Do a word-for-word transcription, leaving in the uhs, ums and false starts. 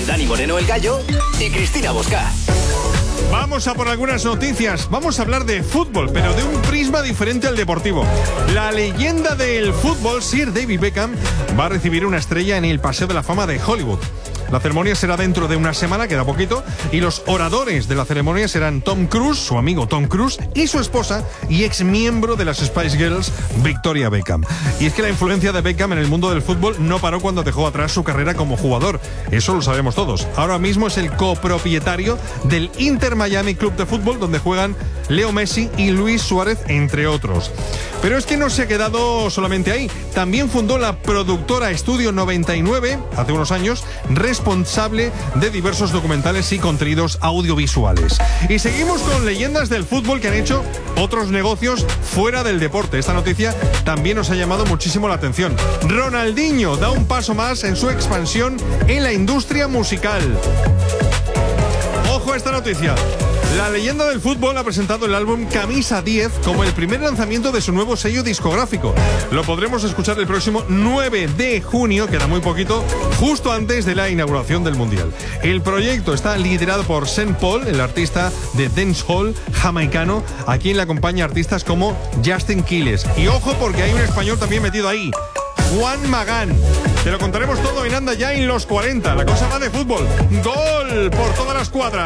Dani Moreno el Gallo y Cristina Bosca. Vamos a por algunas noticias. Vamos a hablar de fútbol, pero de un prisma diferente al deportivo. La leyenda del fútbol, Sir David Beckham, va a recibir una estrella en el Paseo de la Fama de Hollywood. La ceremonia será dentro de una semana, queda poquito, y los oradores de la ceremonia serán Tom Cruise, su amigo Tom Cruise, y su esposa y ex miembro de las Spice Girls, Victoria Beckham. Y es que la influencia de Beckham en el mundo del fútbol no paró cuando dejó atrás su carrera como jugador. Eso lo sabemos todos. Ahora mismo es el copropietario del Inter Miami Club de Fútbol, donde juegan Leo Messi y Luis Suárez, entre otros. Pero es que no se ha quedado solamente ahí. También fundó la productora Estudio noventa y nueve, hace unos años, responsable de diversos documentales y contenidos audiovisuales. Y seguimos con leyendas del fútbol que han hecho otros negocios fuera del deporte. Esta noticia también nos ha llamado muchísimo la atención. Ronaldinho da un paso más en su expansión en la industria musical. Ojo a esta noticia. La leyenda del fútbol ha presentado el álbum Camisa diez como el primer lanzamiento de su nuevo sello discográfico. Lo podremos escuchar el próximo nueve de junio, queda muy poquito, justo antes de la inauguración del Mundial. El proyecto está liderado por Saint Paul, el artista de dancehall jamaicano, a quien le acompaña artistas como Justin Quiles. Y ojo, porque hay un español también metido ahí, Juan Magán. Te lo contaremos todo en Anda Ya en los cuarenta. La cosa va de fútbol. Gol por todas las cuadras.